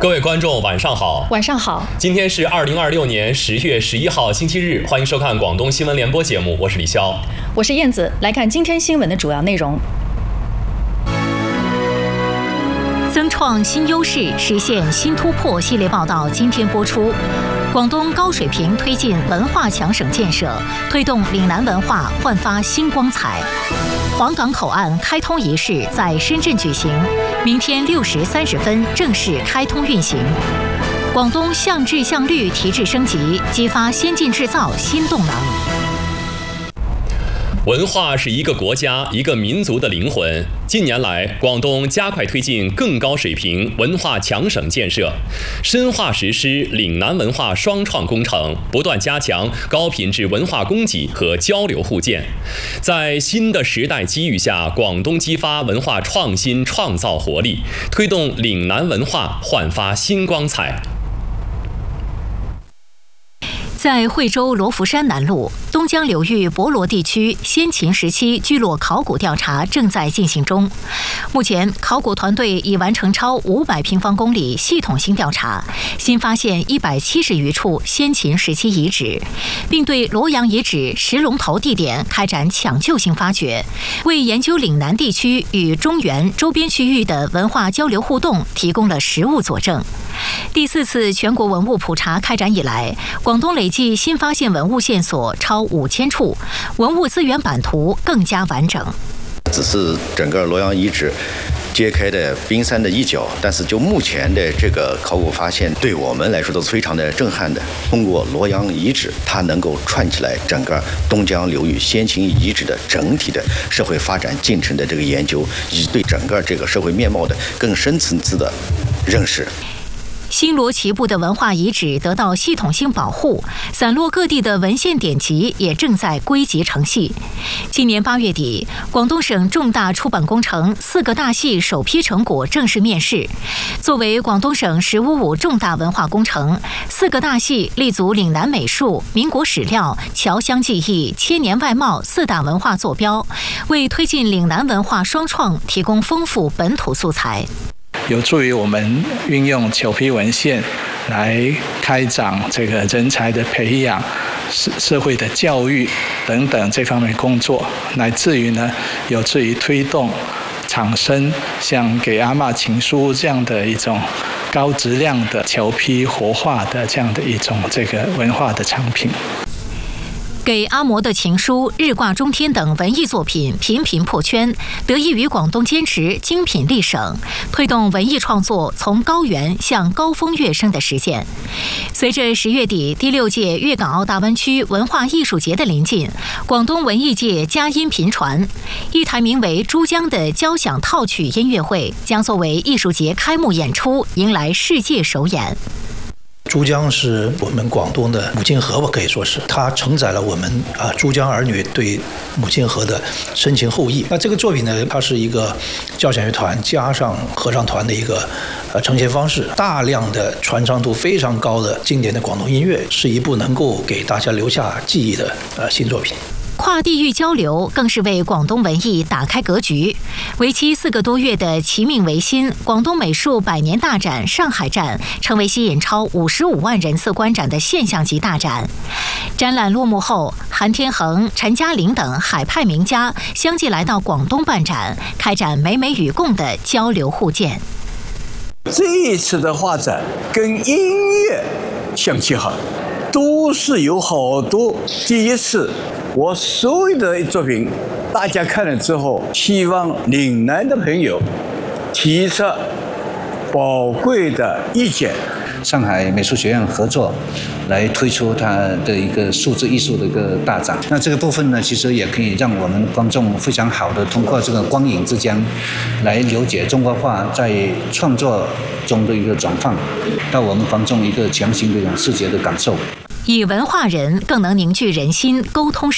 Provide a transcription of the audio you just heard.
各位观众，晚上好。 晚上好。 今天是2026年10月11号，星期日，欢迎收看广东新闻联播节目，我是李潇， 我是燕子。来看今天新闻的主要内容。 增创新优势，实现新突破系列报道今天播出。广东高水平推进文化强省建设，推动岭南文化焕发新光彩。黄港口岸开通仪式在深圳举行，明天6时30分正式开通运行。广东向质向绿提质升级，激发先进制造新动能。 文化是一个国家、一个民族的灵魂。近年来，广东加快推进更高水平文化强省建设，深化实施岭南文化双创工程，不断加强高品质文化供给和交流互鉴。在新的时代机遇下，广东激发文化创新创造活力，推动岭南文化焕发新光彩。 在惠州罗浮山南麓东江流域博罗地区先秦时期聚落考古调查正在进行中。目前，考古团队已完成超500平方公里系统性调查，新发现170余处先秦时期遗址，并对罗阳遗址石龙头地点开展抢救性发掘，为研究岭南地区与中原周边区域的文化交流互动提供了实物佐证。第4次全国文物普查开展以来，广东累计新发现文物线索超5000处，文物资源版图更加完整。 只是整个罗阳遗址揭开的冰山的一角，但是就目前的这个考古发现，对我们来说都是非常的震撼的。通过罗阳遗址，它能够串起来整个东江流域先秦遗址的整体的社会发展进程的这个研究，以及对整个这个社会面貌的更深层次的认识。 新罗旗部的文化遗址得到系统性保护，散落各地的文献典籍也正在归集成系。今年8月底，广东省重大出版工程4个大系首批成果正式面世。作为广东省“1055”重大文化工程，4个大系立足岭南美术、民国史料、侨乡技艺、千年外贸4大文化坐标，为推进岭南文化双创提供丰富本土素材。 有助于我们运用9批文献来开展这个人才的培养、社会的教育等等这方面工作，乃至于呢，有助于推动产生像给阿嬷情书这样的一种高质量的9批活化的这样的一种这个文化的产品。 给阿嬷的情书、日挂中天等文艺作品频频破圈，得益于广东坚持精品立省，推动文艺创作从高原向高峰跃升的实践。随着10月底第6届粤港澳大湾区文化艺术节的临近，广东文艺界佳音频传，一台名为《珠江》的交响套曲音乐会将作为艺术节开幕演出，迎来世界首演。 珠江是我们广东的母亲河吧，可以说是它承载了我们珠江儿女对母亲河的深情厚谊。那这个作品呢，它是一个交响乐团加上合唱团的一个呈现方式，大量的传唱度非常高的经典的广东音乐，是一部能够给大家留下记忆的新作品。 跨地域交流更是为广东文艺打开格局。为期4个多月的其命维新广东美术100年大展上海站，成为吸引超55万人次观展的现象级大展。展览落幕后，韩天恒、陈嘉玲等海派名家相继来到广东办展，开展美美与共的交流互鉴。 这一次的画展跟音乐相结合，都是有好多第一次。我所有的作品，大家看了之后，希望岭南的朋友提出宝贵的意见。 上海美术学院合作来推出它的一个数字艺术的一个大展。那这个部分呢，其实也可以让我们观众非常好的通过这个光影之江来了解中国画在创作中的一个转换，到我们观众一个强行的一种视觉的感受。 以文化人更能凝聚人心，沟通